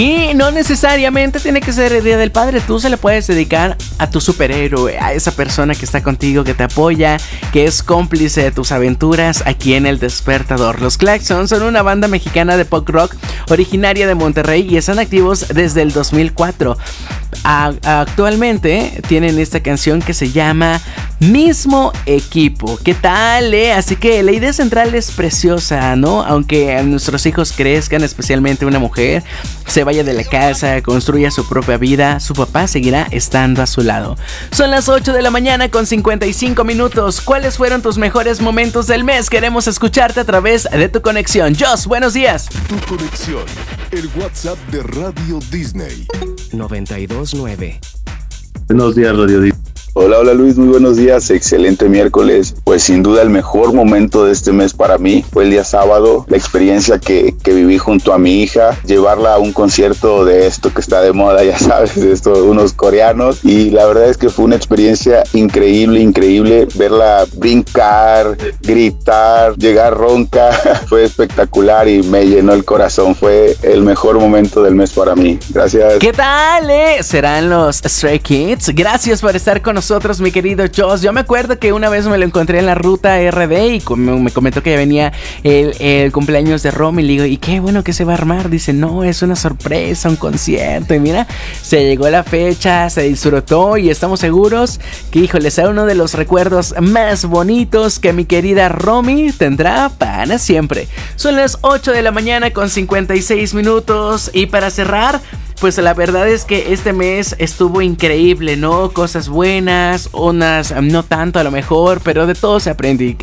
Y no necesariamente tiene que ser el Día del Padre. Tú se le puedes dedicar a tu superhéroe, a esa persona que está contigo, que te apoya, que es cómplice de tus aventuras aquí en El Despertador. Los Claxons son una banda mexicana de pop rock originaria de Monterrey y están activos desde el 2004. Actualmente tienen esta canción que se llama Mismo Equipo. ¿Qué tal, Así que la idea central es preciosa, ¿no? Aunque nuestros hijos crezcan, especialmente una mujer, se vaya de la casa, construya su propia vida, su papá seguirá estando a su lado. Son las 8 de la mañana con 55 minutos. ¿Cuáles fueron tus mejores momentos del mes? Queremos escucharte a través de tu conexión. Joss, buenos días. Tu conexión, el WhatsApp de Radio Disney 929. Buenos días, Radio Disney. Hola Luis, muy buenos días, excelente miércoles. Pues sin duda el mejor momento de este mes para mí fue el día sábado, la experiencia que viví junto a mi hija, llevarla a un concierto de esto que está de moda, ya sabes, de esto, unos coreanos, y la verdad es que fue una experiencia increíble, verla brincar, gritar, llegar ronca, fue espectacular y me llenó el corazón, fue el mejor momento del mes para mí. Gracias. ¿Qué tal, Serán los Stray Kids. Gracias por estar con nosotros, mi querido Joss. Yo me acuerdo que una vez me lo encontré en la ruta RD y me comentó que ya venía el cumpleaños de Romy. Y le digo, ¿y qué bueno que se va a armar? Dice, no, es una sorpresa, un concierto. Y mira, se llegó la fecha, se disfrutó y estamos seguros que, híjole, será uno de los recuerdos más bonitos que mi querida Romy tendrá para siempre. Son las 8 de la mañana con 56 minutos y para cerrar, pues la verdad es que este mes estuvo increíble, ¿no? Cosas buenas, unas no tanto a lo mejor, pero de todo se aprende.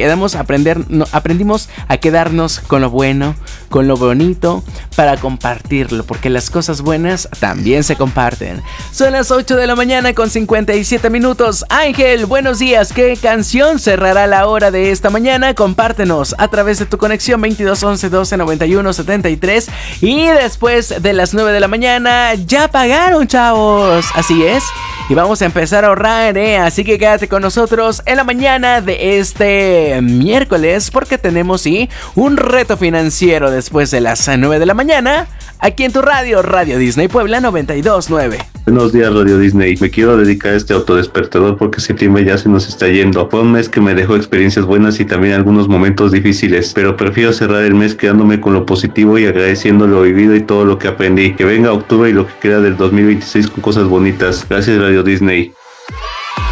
Aprendimos a quedarnos con lo bueno, con lo bonito, para compartirlo, porque las cosas buenas también se comparten. Son las 8 de la mañana con 57 minutos. Ángel, buenos días. ¿Qué canción cerrará la hora de esta mañana? Compártenos a través de tu conexión 22 11 12 91 73. Y después de las 9 de la mañana ya pagaron, chavos. Así es. Y vamos a empezar a ahorrar, Así que quédate con nosotros en la mañana de este miércoles, porque tenemos, sí, un reto financiero después de las 9 de la mañana, aquí en tu radio, Radio Disney Puebla 92.9. Buenos días, Radio Disney. Me quiero dedicar a este autodespertador porque septiembre ya se nos está yendo. Fue un mes que me dejó experiencias buenas y también algunos momentos difíciles, pero prefiero cerrar el mes quedándome con lo positivo y agradeciendo lo vivido y todo lo que aprendí. Que venga octubre y lo que queda del 2026 con cosas bonitas. Gracias, Radio Disney.